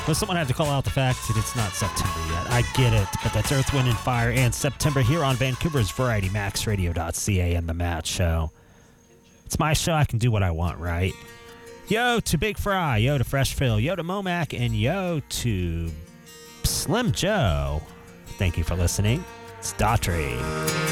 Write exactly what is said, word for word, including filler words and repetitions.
Well, someone had to call out the fact that it's not September yet. I get it, but that's Earth, Wind, and Fire and September here on Vancouver's Variety Max Radio dot C A and The Matt Show. It's my show. I can do what I want, right? Yo to Big Fry, yo to Fresh Phil, yo to Momac, and yo to Slim Joe. Thank you for listening. It's Daughtry.